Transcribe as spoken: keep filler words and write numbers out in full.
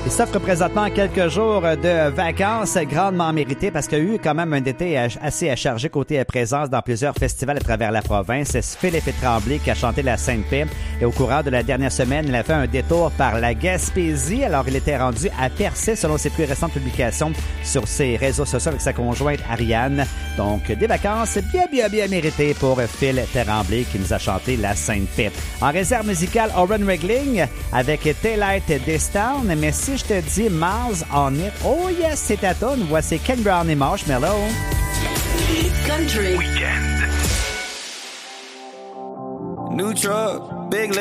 Il s'offre présentement quelques jours de vacances grandement méritées parce qu'il y a eu quand même un été assez chargé côté présence dans plusieurs festivals à travers la province. C'est Philippe Tremblay qui a chanté la Sainte-Paix et au courant de la dernière semaine, il a fait un détour par la Gaspésie. Alors, il était rendu à Percé selon ses plus récentes publications sur ses réseaux sociaux avec sa conjointe Ariane. Donc, des vacances bien, bien, bien méritées pour Phil Tremblay qui nous a chanté la Sainte-Paix. En réserve musicale, Oren Regling avec Taillight This Town. Mais si je te dis Miles on It, oh yes, c'est ta toune. Voici Ken Brown et Marshmello. Country Weekend. New truck, big